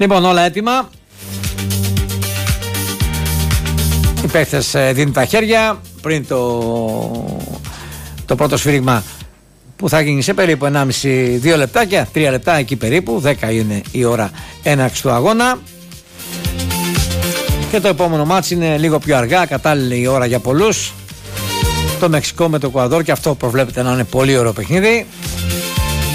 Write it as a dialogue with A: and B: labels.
A: Λοιπόν, όλα έτοιμα. Οι παίχτες δίνουν τα χέρια πριν το πρώτο σφύριγμα που θα γίνει σε περίπου 1,5-2 λεπτάκια, 3 λεπτά εκεί περίπου, 10 είναι η ώρα έναρξη του αγώνα. Και το επόμενο μάτς είναι λίγο πιο αργά, κατάλληλη η ώρα για πολλούς. Το Μεξικό με το Εκουαδόρ, και αυτό προβλέπεται να είναι πολύ ωραίο παιχνίδι.